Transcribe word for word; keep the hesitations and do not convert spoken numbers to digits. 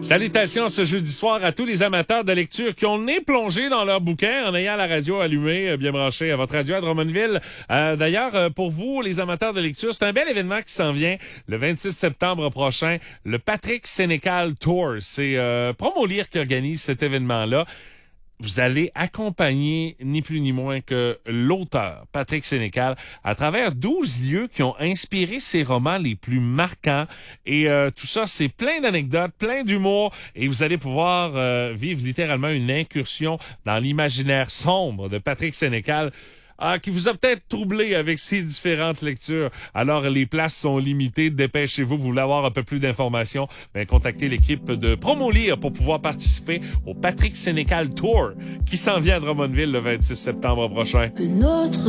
Salutations ce jeudi soir à tous les amateurs de lecture qui ont le nez plongé dans leur bouquin en ayant la radio allumée, bien branchée à votre radio à Drummondville. Euh, d'ailleurs, pour vous, les amateurs de lecture, c'est un bel événement qui s'en vient le vingt-six septembre prochain, le Patrick Sénécal Tour. C'est euh, Promolire qui organise cet événement-là. Vous allez accompagner ni plus ni moins que l'auteur, Patrick Sénécal, à travers douze lieux qui ont inspiré ses romans les plus marquants. Et euh, tout ça, c'est plein d'anecdotes, plein d'humour. Et vous allez pouvoir euh, vivre littéralement une incursion dans l'imaginaire sombre de Patrick Sénécal. Ah, qui vous a peut-être troublé avec ces différentes lectures. Alors, les places sont limitées. Dépêchez-vous. Vous voulez avoir un peu plus d'informations? Ben, contactez l'équipe de Promolire pour pouvoir participer au Patrick Sénécal Tour qui s'en vient à Drummondville le vingt-six septembre prochain. Une autre